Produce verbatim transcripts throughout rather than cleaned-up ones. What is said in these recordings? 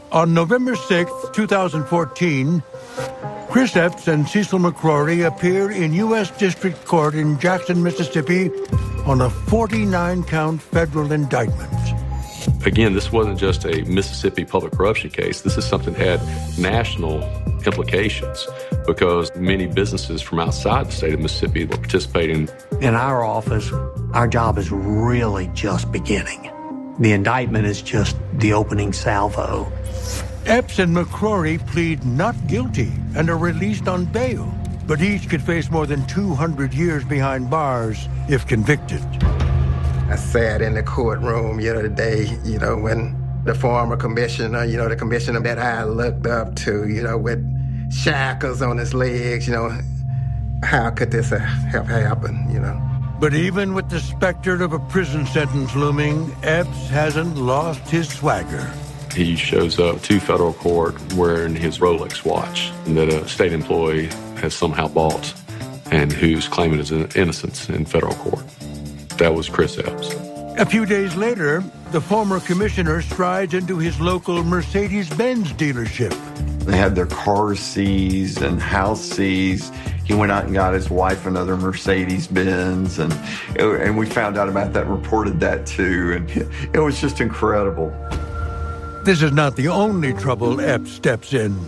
On November sixth, two thousand fourteen, Chris Epps and Cecil McCrory appear in U S District Court in Jackson, Mississippi on a forty-nine count federal indictment. Again, this wasn't just a Mississippi public corruption case. This is something that had national implications because many businesses from outside the state of Mississippi were participating. In our office, our job is really just beginning. The indictment is just the opening salvo. Epps and McCrory plead not guilty and are released on bail, but each could face more than two hundred years behind bars if convicted. I sat in the courtroom, you know, the day, you know, when the former commissioner, you know, the commissioner that I looked up to, you know, with shackles on his legs, you know, how could this have happened, you know? But even with the specter of a prison sentence looming, Epps hasn't lost his swagger. He shows up to federal court wearing his Rolex watch that a state employee has somehow bought and who's claiming his innocence in federal court. That was Chris Epps. A few days later, the former commissioner strides into his local Mercedes-Benz dealership. They had their cars seized and house seized. He went out and got his wife another Mercedes-Benz, and and we found out about that, reported that too, and it was just incredible. This is not the only trouble Epps steps in.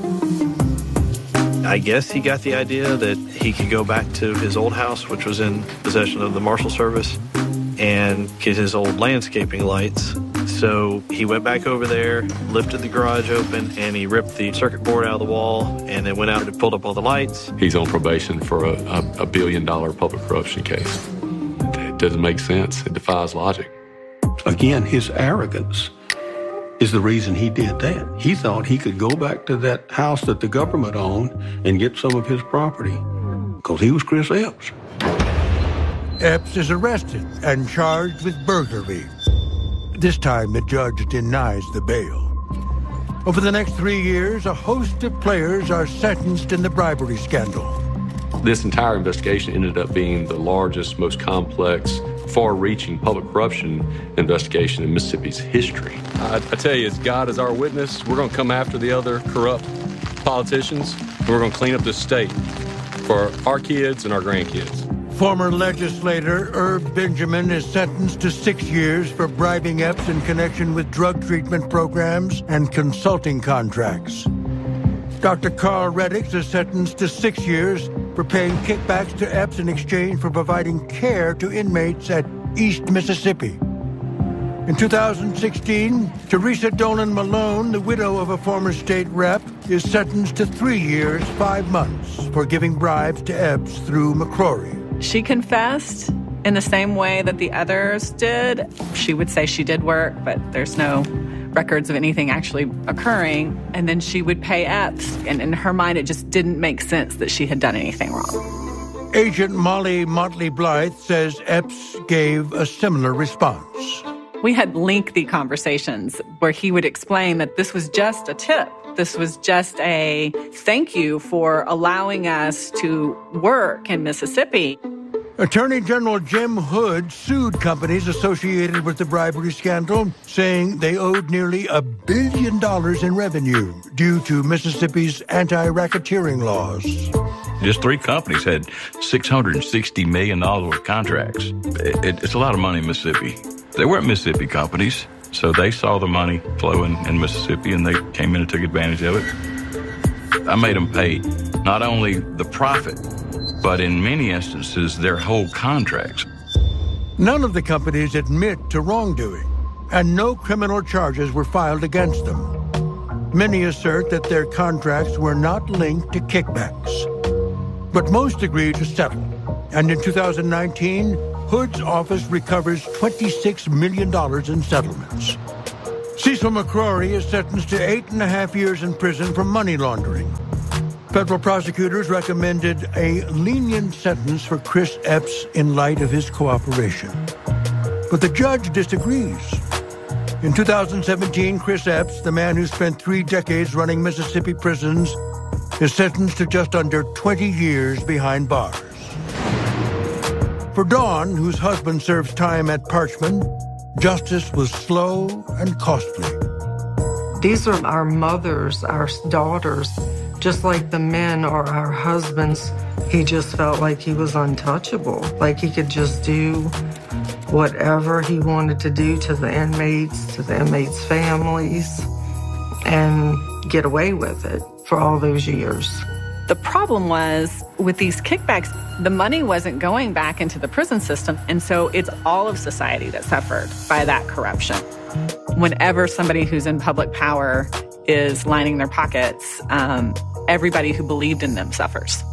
I guess he got the idea that he could go back to his old house, which was in possession of the Marshal Service, and get his old landscaping lights. So he went back over there, lifted the garage open, and he ripped the circuit board out of the wall, and then went out and pulled up all the lights. He's on probation for a, a, a billion-dollar public corruption case. It doesn't make sense. It defies logic. Again, his arrogance is the reason he did that. He thought he could go back to that house that the government owned and get some of his property, because he was Chris Epps. Epps is arrested and charged with burglary. This time, the judge denies the bail. Over the next three years, a host of players are sentenced in the bribery scandal. This entire investigation ended up being the largest, most complex, far-reaching public corruption investigation in Mississippi's history. I, I tell you, as God is our witness, we're going to come after the other corrupt politicians, and we're going to clean up this state for our kids and our grandkids. Former legislator Herb Benjamin is sentenced to six years for bribing Epps in connection with drug treatment programs and consulting contracts. Doctor Carl Reddix is sentenced to six years for paying kickbacks to Epps in exchange for providing care to inmates at East Mississippi. In two thousand sixteen, Teresa Dolan Malone, the widow of a former state rep, is sentenced to three years, five months for giving bribes to Epps through McCrory. She confessed in the same way that the others did. She would say she did work, but there's no records of anything actually occurring. And then she would pay Epps, and in her mind, it just didn't make sense that she had done anything wrong. Agent Molly Motley Blythe says Epps gave a similar response. We had lengthy conversations where he would explain that this was just a tip. This was just a thank you for allowing us to work in Mississippi. Attorney General Jim Hood sued companies associated with the bribery scandal, saying they owed nearly a billion dollars in revenue due to Mississippi's anti-racketeering laws. Just three companies had six hundred sixty million dollars worth of contracts. It, it, it's a lot of money in Mississippi. They weren't Mississippi companies, so they saw the money flowing in Mississippi, and they came in and took advantage of it. I made them pay not only the profit, but in many instances, their whole contracts. None of the companies admit to wrongdoing, and no criminal charges were filed against them. Many assert that their contracts were not linked to kickbacks. But most agreed to settle, and in two thousand nineteen, Hood's office recovers twenty-six million dollars in settlements. Cecil McCrory is sentenced to eight and a half years in prison for money laundering. Federal prosecutors recommended a lenient sentence for Chris Epps in light of his cooperation. But the judge disagrees. In two thousand seventeen, Chris Epps, the man who spent three decades running Mississippi prisons, is sentenced to just under twenty years behind bars. For Dawn, whose husband serves time at Parchman, justice was slow and costly. These are our mothers, our daughters, just like the men are our husbands. He just felt like he was untouchable, like he could just do whatever he wanted to do to the inmates, to the inmates' families, and get away with it for all those years. The problem was, with these kickbacks, the money wasn't going back into the prison system, and so it's all of society that suffered by that corruption. Whenever somebody who's in public power is lining their pockets, um, everybody who believed in them suffers.